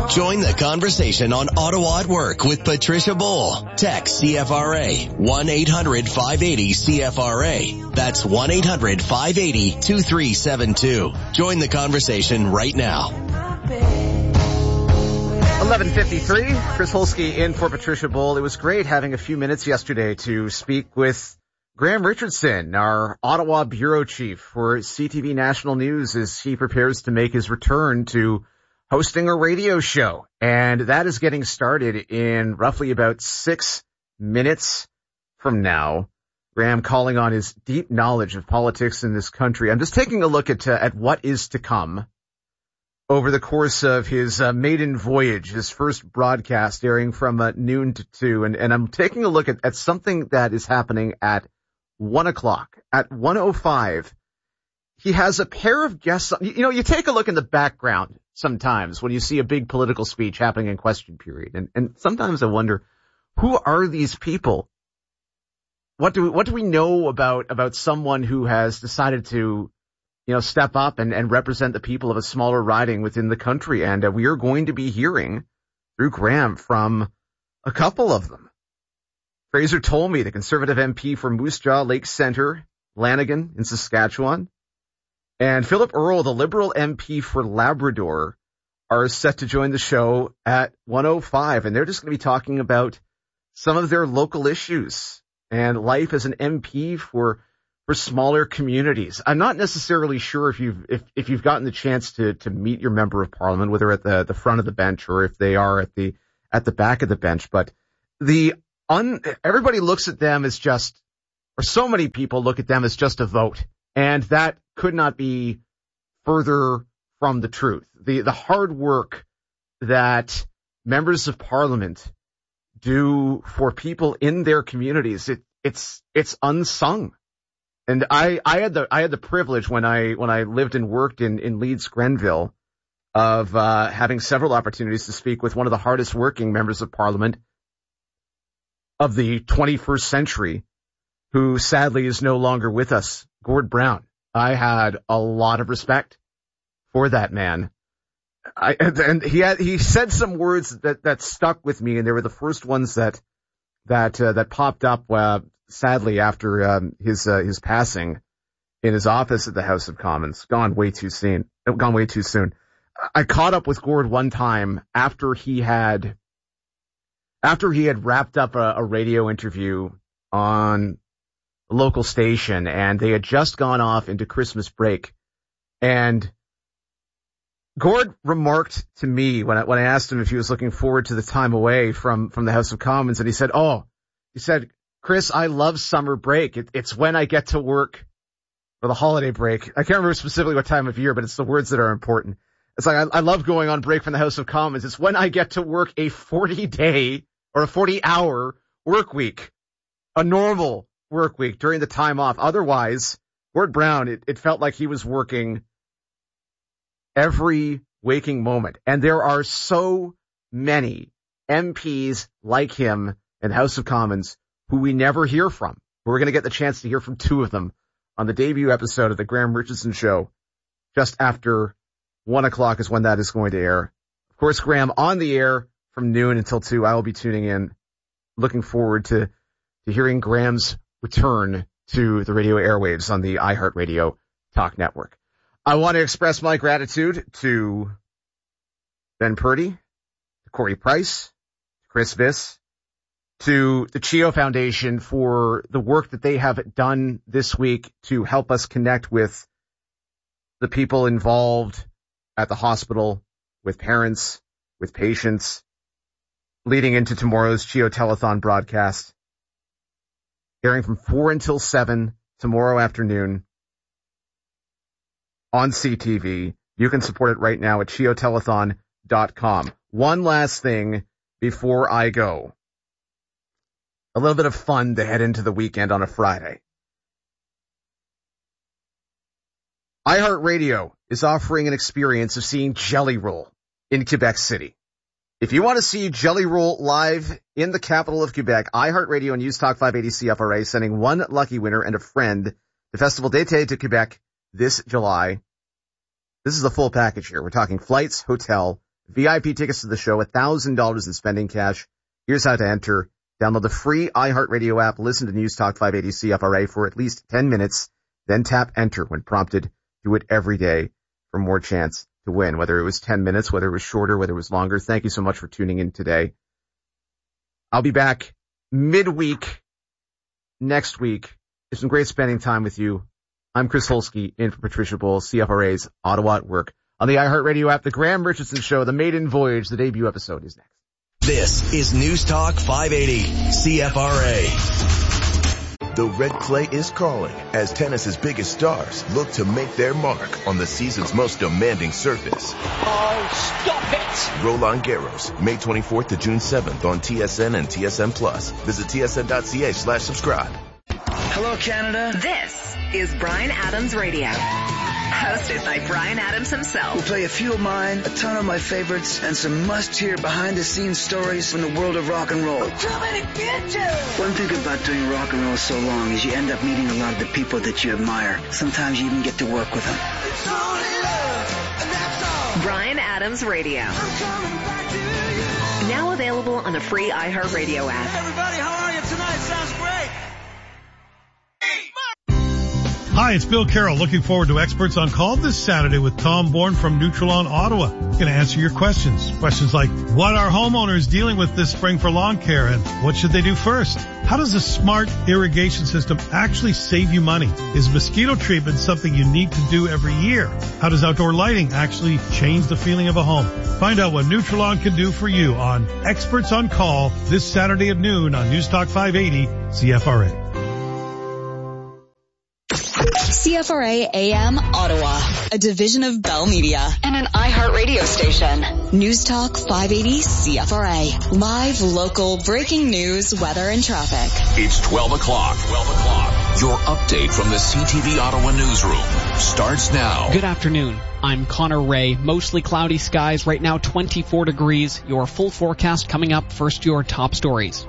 Join the conversation on Ottawa at Work with Patricia Bull. Text CFRA 1-800-580-CFRA. That's 1-800-580-2372. Join the conversation right now. 11:53. Chris Holsky in for Patricia Bull. It was great having a few minutes yesterday to speak with Graham Richardson, our Ottawa bureau chief for CTV National News, as he prepares to make his return to hosting a radio show. And that is getting started in roughly about 6 minutes from now. Graham calling on his deep knowledge of politics in this country. I'm just taking a look at what is to come over the course of his maiden voyage, his first broadcast airing from noon to 2. And I'm taking a look at something that is happening at 1 o'clock. At 1:05, he has a pair of guests. You know, you take a look in the background sometimes when you see a big political speech happening in question period. And sometimes I wonder, who are these people? What do we know about someone who has decided to, step up and represent the people of a smaller riding within the country? And we are going to be hearing through Graham from a couple of them. Fraser Tolmie, the Conservative MP for Moose Jaw, Lake Centre, Lanigan in Saskatchewan, and Philip Earle, the Liberal MP for Labrador, are set to join the show at 1:05. And they're just going to be talking about some of their local issues and life as an MP for smaller communities. I'm not necessarily sure if you've gotten the chance to meet your member of parliament, whether at the front of the bench or if they are at the back of the bench, but everybody looks at them as just, or so many people look at them as just a vote. And that could not be further from the truth. The hard work that members of parliament do for people in their communities, it's unsung. And I had the privilege when I lived and worked in Leeds, Grenville, of having several opportunities to speak with one of the hardest working members of parliament of the 21st century, who sadly is no longer with us, Gord Brown. I had a lot of respect for that man. And he said some words that stuck with me, and they were the first ones that popped up sadly after his passing in his office at the House of Commons. Gone way too soon. I caught up with Gord one time after he had wrapped up a radio interview on a local station, and they had just gone off into Christmas break. And Gord remarked to me when I asked him if he was looking forward to the time away from the House of Commons, and he said, Chris, I love summer break. It's when I get to work for the holiday break. I can't remember specifically what time of year, but it's the words that are important. It's like, I love going on break from the House of Commons. It's when I get to work a 40-day or a 40-hour work week, a normal work week during the time off. Otherwise, Gord Brown, it felt like he was working every waking moment. And there are so many MPs like him in the House of Commons who we never hear from. We're going to get the chance to hear from two of them on the debut episode of the Graham Richardson Show. Just after 1 o'clock is when that is going to air. Of course, Graham on the air from noon until 2. I will be tuning in. Looking forward to hearing Graham's return to the radio airwaves on the iHeartRadio Talk Network. I want to express my gratitude to Ben Purdy, to Corey Price, to Chris Viss, to the CHEO Foundation for the work that they have done this week to help us connect with the people involved at the hospital, with parents, with patients, leading into tomorrow's CHEO Telethon broadcast, airing from 4 until 7 tomorrow afternoon on CTV. You can support it right now at CHEOTelethon.com. One last thing before I go. A little bit of fun to head into the weekend on a Friday. iHeartRadio is offering an experience of seeing Jelly Roll in Quebec City. If you want to see Jelly Roll live in the capital of Quebec, iHeartRadio and News Talk 580 CFRA sending one lucky winner and a friend to Festival d'été to Quebec this July. This is the full package here. We're talking flights, hotel, VIP tickets to the show, $1,000 in spending cash. Here's how to enter. Download the free iHeartRadio app, listen to News Talk 580 CFRA for at least 10 minutes, then tap enter when prompted. Do it every day for more chance to win, whether it was 10 minutes, whether it was shorter, whether it was longer. Thank you so much for tuning in today. I'll be back midweek next week. It's been great spending time with you. I'm Chris Holsky in for Patricia Bull, CFRA's Ottawa at Work. On the iHeartRadio app, the Graham Richardson Show, the maiden voyage, the debut episode is next. This is News Talk 580 CFRA. The red clay is calling as tennis's biggest stars look to make their mark on the season's most demanding surface. Oh, stop it! Roland Garros, May 24th to June 7th on TSN and TSN Plus. Visit tsn.ca/subscribe. Hello, Canada. This is Bryan Adams Radio. Hosted by Bryan Adams himself. We'll play a few of mine, a ton of my favorites, and some must-hear behind-the-scenes stories from the world of rock and roll. Too many bitches! One thing about doing rock and roll so long is you end up meeting a lot of the people that you admire. Sometimes you even get to work with them. It's only love, and that's all. Bryan Adams Radio. I'm coming back to you. Now available on the free iHeartRadio app. Hey everybody, how are you tonight? Sounds great. Hi, it's Bill Carroll. Looking forward to Experts on Call this Saturday with Tom Bourne from Nutrilon, Ottawa. Going to answer your questions. Questions like, what are homeowners dealing with this spring for lawn care, and what should they do first? How does a smart irrigation system actually save you money? Is mosquito treatment something you need to do every year? How does outdoor lighting actually change the feeling of a home? Find out what Nutrilon can do for you on Experts on Call this Saturday at noon on News Talk 580 CFRA. CFRA AM Ottawa, a division of Bell Media and an iHeartRadio station. News Talk 580 CFRA. Live, local, breaking news, weather, and traffic. It's 12 o'clock. Your update from the CTV Ottawa newsroom starts now. Good afternoon. I'm Connor Ray. Mostly cloudy skies. Right now 24 degrees. Your full forecast coming up. First, your top stories.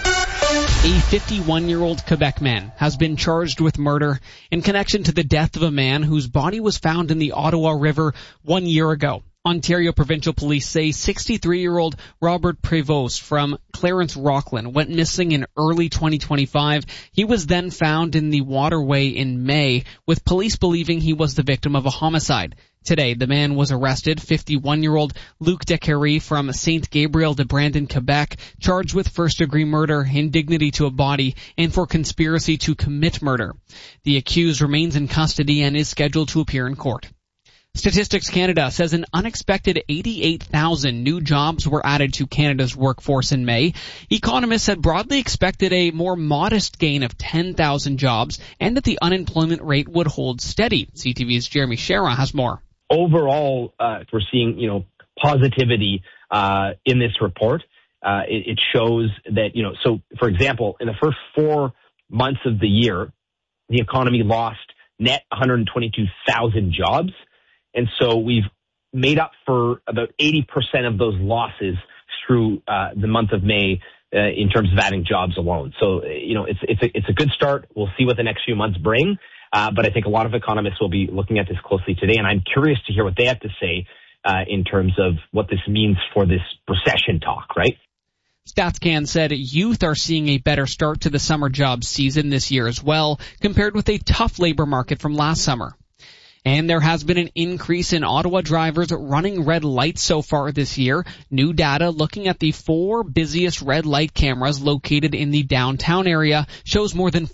A 51-year-old Quebec man has been charged with murder in connection to the death of a man whose body was found in the Ottawa River 1 year ago. Ontario Provincial Police say 63-year-old Robert Prevost from Clarence Rockland went missing in early 2025. He was then found in the waterway in May, with police believing he was the victim of a homicide. Today, the man was arrested, 51-year-old Luc Descaries from St. Gabriel de Brandon, Quebec, charged with first-degree murder, indignity to a body, and for conspiracy to commit murder. The accused remains in custody and is scheduled to appear in court. Statistics Canada says an unexpected 88,000 new jobs were added to Canada's workforce in May. Economists had broadly expected a more modest gain of 10,000 jobs and that the unemployment rate would hold steady. CTV's Jeremy Shera has more. Overall, we're seeing, positivity in this report. It shows that, so for example, in the first 4 months of the year, the economy lost net 122,000 jobs. And so we've made up for about 80% of those losses through the month of May in terms of adding jobs alone. So, it's a good start. We'll see what the next few months bring. But I think a lot of economists will be looking at this closely today, and I'm curious to hear what they have to say in terms of what this means for this recession talk, right? StatsCan said youth are seeing a better start to the summer jobs season this year as well, compared with a tough labor market from last summer. And there has been an increase in Ottawa drivers running red lights so far this year. New data looking at the 4 busiest red light cameras located in the downtown area shows more than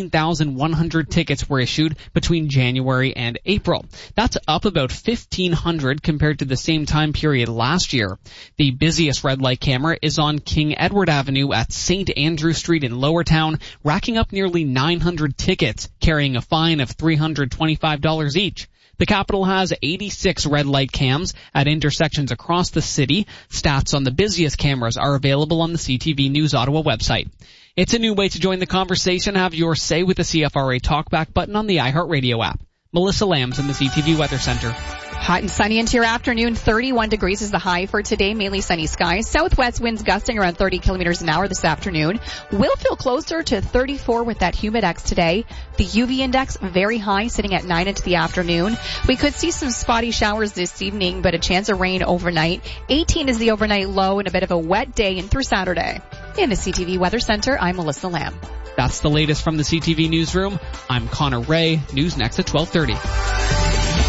14,100 tickets were issued between January and April. That's up about 1,500 compared to the same time period last year. The busiest red light camera is on King Edward Avenue at St. Andrew Street in Lowertown, racking up nearly 900 tickets, carrying a fine of $325 each. The capital has 86 red light cams at intersections across the city. Stats on the busiest cameras are available on the CTV News Ottawa website. It's a new way to join the conversation. Have your say with the CFRA Talkback button on the iHeartRadio app. Melissa Lambs in the CTV Weather Center. Hot and sunny into your afternoon. 31 degrees is the high for today. Mainly sunny skies. Southwest winds gusting around 30 kilometers an hour this afternoon. Will feel closer to 34 with that humidex today. The UV index very high, sitting at 9 into the afternoon. We could see some spotty showers this evening, but a chance of rain overnight. 18 is the overnight low and a bit of a wet day in through Saturday. In the CTV Weather Center, I'm Melissa Lamb. That's the latest from the CTV Newsroom. I'm Connor Ray. News next at 12:30.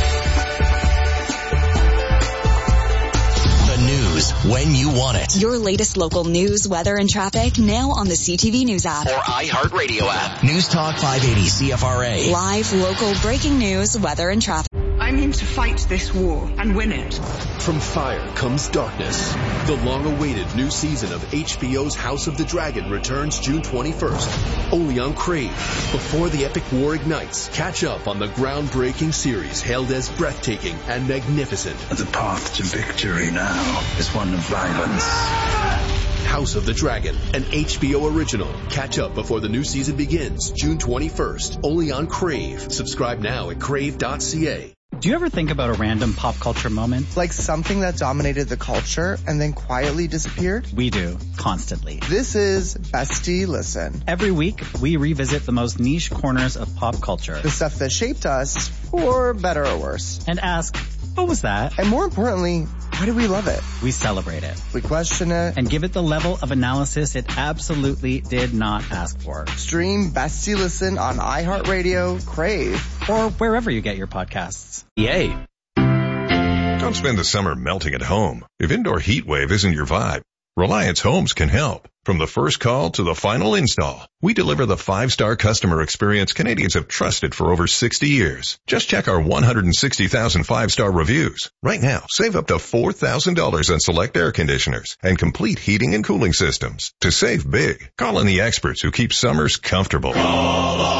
News when you want it. Your latest local news, weather, and traffic now on the CTV News app. Or iHeartRadio app. News Talk 580 CFRA. Live, local, breaking news, weather, and traffic. I'm in to fight this war and win it. From fire comes darkness. The long-awaited new season of HBO's House of the Dragon returns June 21st. Only on Crave. Before the epic war ignites, catch up on the groundbreaking series hailed as breathtaking and magnificent. The path to victory now is one of violence. House of the Dragon, an HBO original. Catch up before the new season begins, June 21st. Only on Crave. Subscribe now at crave.ca. Do you ever think about a random pop culture moment? Like something that dominated the culture and then quietly disappeared? We do, constantly. This is Bestie Listen. Every week, we revisit the most niche corners of pop culture. The stuff that shaped us, for better or worse. And ask, what was that? And more importantly, why do we love it? We celebrate it. We question it. And give it the level of analysis it absolutely did not ask for. Stream Bestie Listen on iHeartRadio, Crave, or wherever you get your podcasts. Yay. Don't spend the summer melting at home. If indoor heat wave isn't your vibe, Reliance Homes can help. From the first call to the final install, we deliver the 5-star customer experience Canadians have trusted for over 60 years. Just check our 160,000 5-star reviews. Right now, save up to $4,000 on select air conditioners and complete heating and cooling systems. To save big, call on the experts who keep summers comfortable.